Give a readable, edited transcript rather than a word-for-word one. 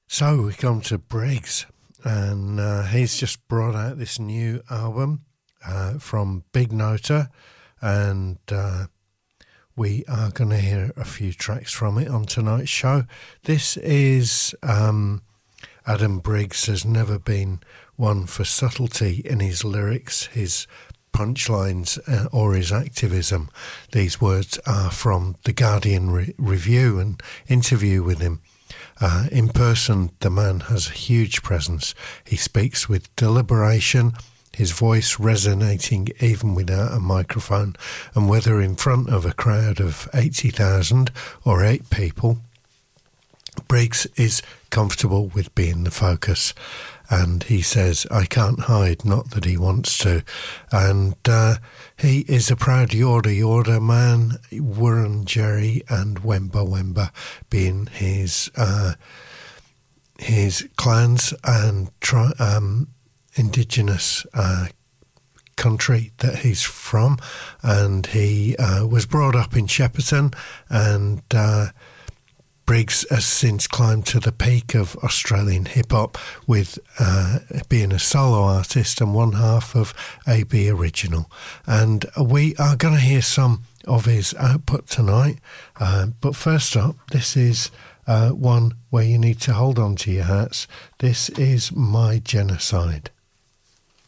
So we come to Briggs, and he's just brought out this new album from Big Nota, and we are going to hear a few tracks from it on tonight's show. This is Adam Briggs has never been one for subtlety in his lyrics, his punchlines or his activism. These words are from the Guardian review and interview with him. In person, the man has a huge presence. He speaks with deliberation, his voice resonating even without a microphone, and whether in front of a crowd of 80,000 or 8 people, Briggs is comfortable with being the focus. And he says, I can't hide, not that he wants to. And he is a proud Yorta man, Wurundjeri and Wemba Wemba being his clans and indigenous country that he's from. And he was brought up in Shepparton, and Briggs has since climbed to the peak of Australian hip-hop with being a solo artist and one half of AB Original. And we are going to hear some of his output tonight. But first up, this is one where you need to hold on to your hats. This is My Genocide.